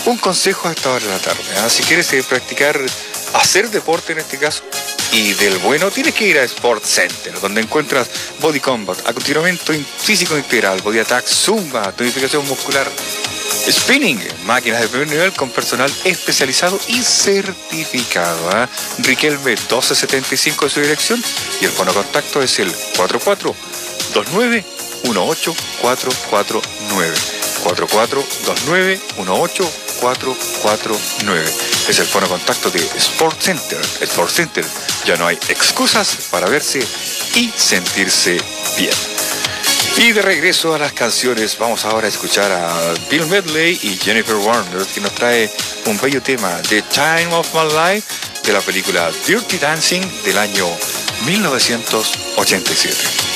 un consejo a esta hora de la tarde. Si quieres practicar, hacer deporte en este caso, y del bueno, tienes que ir a Sport Center, donde encuentras Body Combat, acondicionamiento físico integral, Body Attack, Zumba, tonificación muscular, spinning, máquinas de primer nivel con personal especializado y certificado. Riquelme 1275 de su dirección, y el fono contacto es el 4429 18449. 4429-18449. Es el fono contacto de Sport Center. Sport Center, ya no hay excusas para verse y sentirse bien. Y de regreso a las canciones, vamos ahora a escuchar a Bill Medley y Jennifer Warner, que nos trae un bello tema, The Time of My Life, de la película Dirty Dancing del año 1987.